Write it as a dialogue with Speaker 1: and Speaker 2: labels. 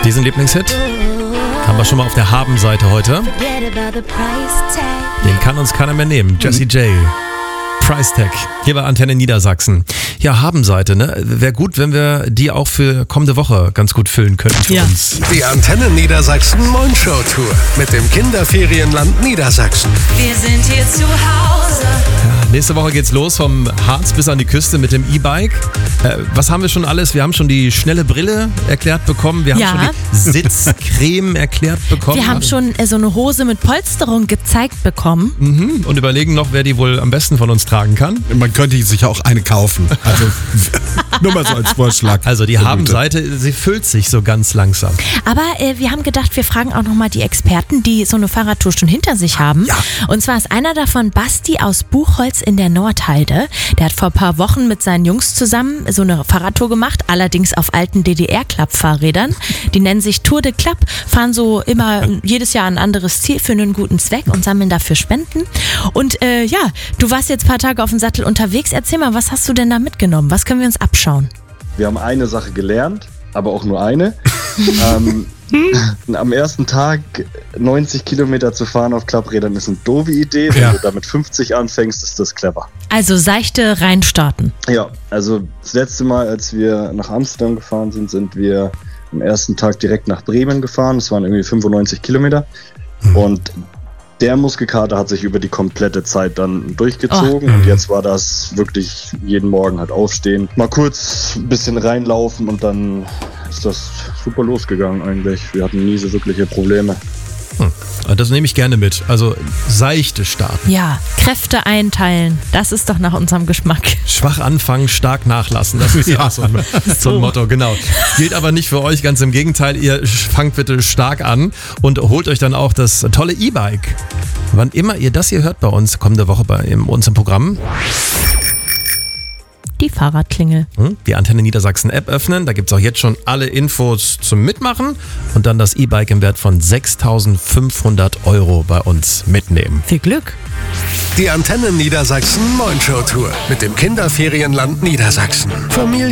Speaker 1: Diesen Lieblingshit haben wir schon mal auf der Habenseite heute. Den kann uns keiner mehr nehmen. Jessie J. Price Tag. Hier bei Antenne Niedersachsen. Ja, Habenseite, ne? Wäre gut, wenn wir die auch für kommende Woche ganz gut füllen könnten für uns.
Speaker 2: Die Antenne Niedersachsen Moin Show Tour mit dem Kinderferienland Niedersachsen.
Speaker 3: Wir sind hier zu Hause.
Speaker 1: Ja, nächste Woche geht's los vom Harz bis an die Küste mit dem E-Bike. Was haben wir schon alles? Wir haben schon die schnelle Brille erklärt bekommen. Wir haben schon die Sitzcreme erklärt bekommen.
Speaker 4: Wir haben schon so eine Hose mit Polsterung gezeigt bekommen.
Speaker 1: Und überlegen noch, wer die wohl am besten von uns tragen kann.
Speaker 5: Man könnte sich auch eine kaufen. Also nur mal so als Vorschlag.
Speaker 1: Also die Habenseite, sie füllt sich so ganz langsam.
Speaker 4: Aber wir haben gedacht, wir fragen auch nochmal die Experten, die so eine Fahrradtour schon hinter sich haben.
Speaker 5: Ja.
Speaker 4: Und zwar ist einer davon Basti aus Buchholz in der Nordheide. Der hat vor ein paar Wochen mit seinen Jungs zusammen so eine Fahrradtour gemacht, allerdings auf alten DDR-Klapp-Fahrrädern. Die nennen sich Tour de Klapp, fahren so immer jedes Jahr ein anderes Ziel für einen guten Zweck und sammeln dafür Spenden. Und du warst jetzt ein paar Tage auf dem Sattel unterwegs. Erzähl mal, was hast du denn da mitgenommen? Was können wir uns abschauen?
Speaker 6: Wir haben eine Sache gelernt, aber auch nur eine. Am ersten Tag 90 Kilometer zu fahren auf Klapprädern ist eine doofe Idee. Wenn du damit 50 anfängst, ist das clever.
Speaker 4: Also seichte reinstarten.
Speaker 6: Ja, also das letzte Mal, als wir nach Amsterdam gefahren sind, sind wir am ersten Tag direkt nach Bremen gefahren. Das waren irgendwie 95 Kilometer. Und der Muskelkater hat sich über die komplette Zeit dann durchgezogen und jetzt war das wirklich jeden Morgen halt aufstehen, mal kurz ein bisschen reinlaufen und dann ist das super losgegangen eigentlich. Wir hatten nie so wirkliche Probleme.
Speaker 1: Das nehme ich gerne mit. Also seichte starten.
Speaker 4: Ja, Kräfte einteilen. Das ist doch nach unserem Geschmack.
Speaker 1: Schwach anfangen, stark nachlassen. Das ist ja auch so ein Motto, genau. Gilt aber nicht für euch, ganz im Gegenteil. Ihr fangt bitte stark an und holt euch dann auch das tolle E-Bike. Wann immer ihr das hier hört bei uns, kommende Woche bei uns im Programm.
Speaker 4: Die Fahrradklingel.
Speaker 1: Die Antenne Niedersachsen App öffnen, da gibt es auch jetzt schon alle Infos zum Mitmachen und dann das E-Bike im Wert von 6.500 € bei uns mitnehmen.
Speaker 4: Viel Glück!
Speaker 2: Die Antenne Niedersachsen Moin Show Tour mit dem Kinderferienland Niedersachsen. Familie